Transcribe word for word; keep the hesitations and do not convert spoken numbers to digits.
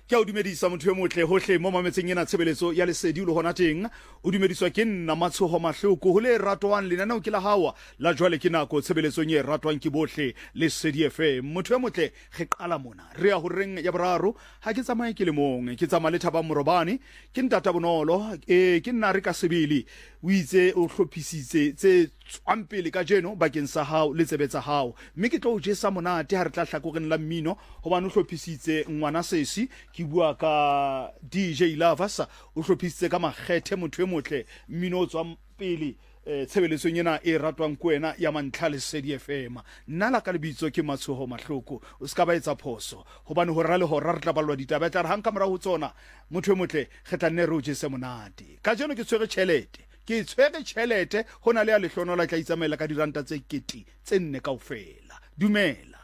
ke a o dumedisa motho e motle hohle mo mametseng ena tshebeletso ya lesedi le hona teng o dumediswa ke nna Matshoho Mahloko ho le ratwang lenaneo ke la hawa la jwale ke nako tshebeletsong e ratwang ke bohle Lesedi F M. Motho e motle re qala mona re a ho reng ya boraro ha ke tsamaye ke le mong ke tsamaya le Thaba Morobane ke ntata bonolo e ke nna re ka sebele o itse o hlophisitse tse tswampele ka jeno bakeng sa hao le tsebetsa hao mme ke tlo o jesa monate ha re tla hlakoreng la mmino hobane o hlophisitse ngwana sesi ke bua ka D J Lovers o hlophisitse ka makgethe motho e motle mmino o tswang pele tshebeletsong ena e ratwang kwena ya mantlha Lesedi F M. Nna la ka lebitso ke Matshoho Mahloko o ska ba etsa phoso hobane ho rale hora re tla balwa ditaba tla re hang ka mora ho tsona motho e motle kgetla nne re o jese monate ka jeno ke tshwere tšhelete ke tshwere tšhelete hona le ya lehlono la tla itsamaela ka diranta tse kete tse nne kaofela dumela